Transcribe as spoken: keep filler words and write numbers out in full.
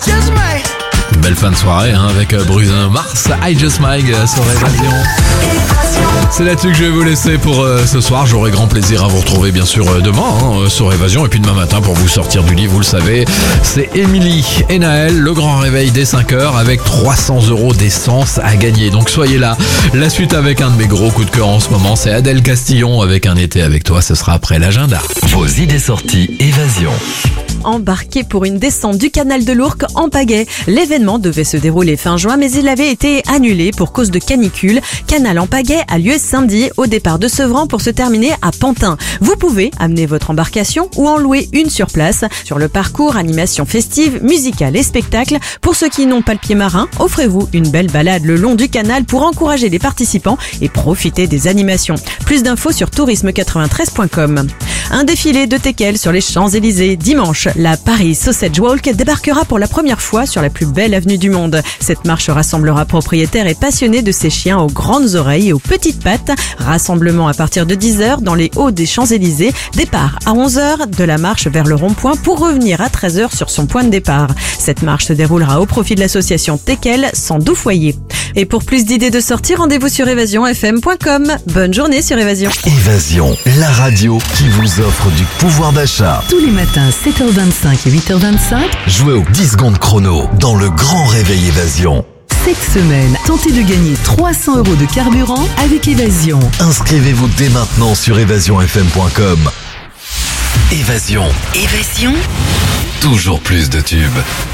Belle fin de soirée hein, avec Bruno Mars, I Just Might sur Évasion. C'est là-dessus que je vais vous laisser pour euh, ce soir. J'aurai grand plaisir à vous retrouver bien sûr euh, demain hein, sur Évasion. Et puis demain matin pour vous sortir du lit, vous le savez, c'est Émilie et Naël, le grand réveil dès cinq heures avec trois cents euros d'essence à gagner. Donc soyez là. La suite avec un de mes gros coups de cœur en ce moment, c'est Adèle Castillon avec Un été avec toi. Ce sera après l'agenda. Vos idées sorties Évasion. Embarqué pour une descente du canal de l'Ourcq en pagaie. L'événement devait se dérouler fin juin, mais il avait été annulé pour cause de canicule. Canal en pagaie a lieu samedi au départ de Sevran pour se terminer à Pantin. Vous pouvez amener votre embarcation ou en louer une sur place. Sur le parcours, animation festive, musicale et spectacle. Pour ceux qui n'ont pas le pied marin, offrez-vous une belle balade le long du canal pour encourager les participants et profiter des animations. Plus d'infos sur tourisme quatre-vingt-treize point com. Un défilé de teckels sur les Champs-Élysées dimanche. La Paris Sausage Walk débarquera pour la première fois sur la plus belle avenue du monde. Cette marche rassemblera propriétaires et passionnés de ces chiens aux grandes oreilles et aux petites pattes. Rassemblement à partir de dix heures dans les hauts des Champs-Élysées. Départ à onze heures de la marche vers le rond-point pour revenir à treize heures sur son point de départ. Cette marche se déroulera au profit de l'association Teckel sans doux foyer. Et pour plus d'idées de sortie, rendez-vous sur évasion f m point com. Bonne journée sur Évasion. Évasion, la radio qui vous offre du pouvoir d'achat. Tous les matins, sept heures vingt-cinq et huit heures vingt-cinq. Jouez au dix secondes chrono dans le grand réveil Évasion. Cette semaine, tentez de gagner trois cents euros de carburant avec Évasion. Inscrivez-vous dès maintenant sur évasion f m point com. Évasion. Évasion. Toujours plus de tubes.